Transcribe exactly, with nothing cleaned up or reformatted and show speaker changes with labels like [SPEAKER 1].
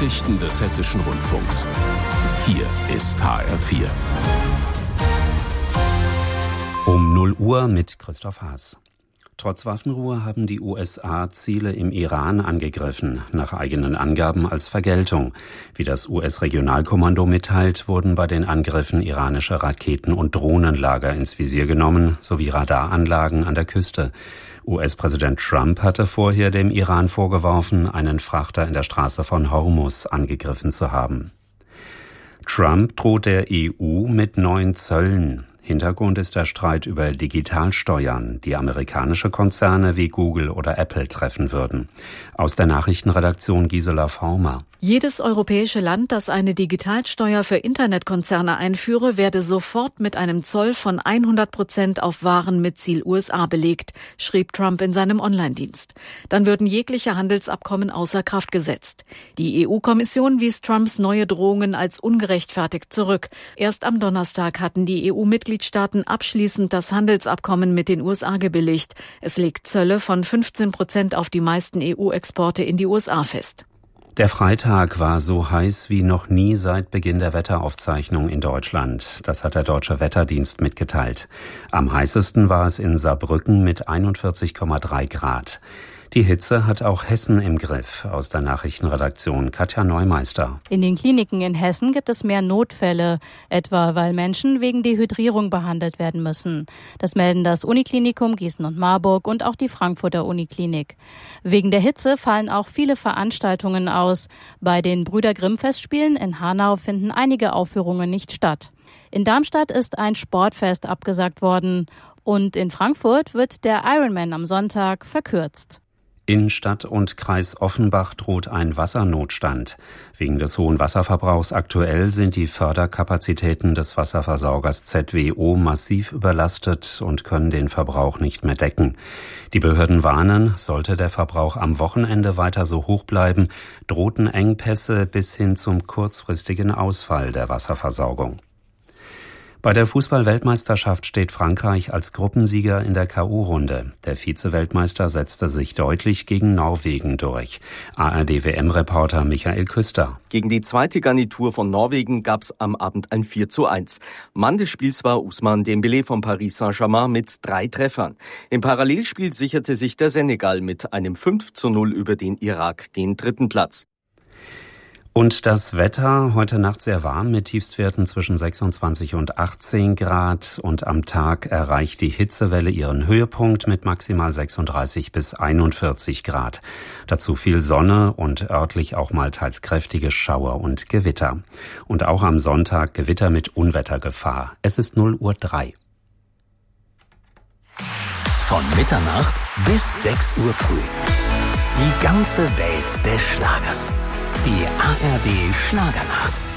[SPEAKER 1] Nachrichten des Hessischen Rundfunks. Hier ist H R vier.
[SPEAKER 2] Um null Uhr mit Christoph Haas. Trotz Waffenruhe haben die U S A Ziele im Iran angegriffen, nach eigenen Angaben als Vergeltung. Wie das U S-Regionalkommando mitteilt, wurden bei den Angriffen iranische Raketen- und Drohnenlager ins Visier genommen, sowie Radaranlagen an der Küste. U S-Präsident Trump hatte vorher dem Iran vorgeworfen, einen Frachter in der Straße von Hormuz angegriffen zu haben. Trump droht der E U mit neuen Zöllen. Hintergrund ist der Streit über Digitalsteuern, die amerikanische Konzerne wie Google oder Apple treffen würden. Aus der Nachrichtenredaktion Gisela Faumer.
[SPEAKER 3] Jedes europäische Land, das eine Digitalsteuer für Internetkonzerne einführe, werde sofort mit einem Zoll von hundert Prozent auf Waren mit Ziel U S A belegt, schrieb Trump in seinem Online-Dienst. Dann würden jegliche Handelsabkommen außer Kraft gesetzt. Die E U-Kommission wies Trumps neue Drohungen als ungerechtfertigt zurück. Erst am Donnerstag hatten die E U-Mitgliedstaaten abschließend das Handelsabkommen mit den U S A gebilligt. Es legt Zölle von fünfzehn Prozent auf die meisten E U-Exporte in die U S A fest.
[SPEAKER 2] Der Freitag war so heiß wie noch nie seit Beginn der Wetteraufzeichnung in Deutschland. Das hat der Deutsche Wetterdienst mitgeteilt. Am heißesten war es in Saarbrücken mit einundvierzig Komma drei Grad. Die Hitze hat auch Hessen im Griff. Aus der Nachrichtenredaktion Katja Neumeister.
[SPEAKER 4] In den Kliniken in Hessen gibt es mehr Notfälle, etwa weil Menschen wegen Dehydrierung behandelt werden müssen. Das melden das Uniklinikum Gießen und Marburg und auch die Frankfurter Uniklinik. Wegen der Hitze fallen auch viele Veranstaltungen aus. Bei den Brüder Grimm Festspielen in Hanau finden einige Aufführungen nicht statt. In Darmstadt ist ein Sportfest abgesagt worden. Und in Frankfurt wird der Ironman am Sonntag verkürzt.
[SPEAKER 2] In Stadt und Kreis Offenbach droht ein Wassernotstand. Wegen des hohen Wasserverbrauchs aktuell sind die Förderkapazitäten des Wasserversorgers Z W O massiv überlastet und können den Verbrauch nicht mehr decken. Die Behörden warnen, sollte der Verbrauch am Wochenende weiter so hoch bleiben, drohten Engpässe bis hin zum kurzfristigen Ausfall der Wasserversorgung. Bei der Fußball-Weltmeisterschaft steht Frankreich als Gruppensieger in der K O-Runde. Der Vize-Weltmeister setzte sich deutlich gegen Norwegen durch. A R D-W M-Reporter Michael Küster.
[SPEAKER 5] Gegen die zweite Garnitur von Norwegen gab es am Abend ein vier zu eins. Mann des Spiels war Ousmane Dembélé von Paris Saint-Germain mit drei Treffern. Im Parallelspiel sicherte sich der Senegal mit einem fünf zu null über den Irak den dritten Platz.
[SPEAKER 2] Und das Wetter, heute Nacht sehr warm mit Tiefstwerten zwischen sechsundzwanzig und achtzehn Grad und am Tag erreicht die Hitzewelle ihren Höhepunkt mit maximal sechsunddreißig bis einundvierzig Grad. Dazu viel Sonne und örtlich auch mal teils kräftige Schauer und Gewitter. Und auch am Sonntag Gewitter mit Unwettergefahr. Es ist null Uhr drei.
[SPEAKER 1] Von Mitternacht bis sechs Uhr früh. Die ganze Welt des Schlagers. Die A R D Schlagernacht.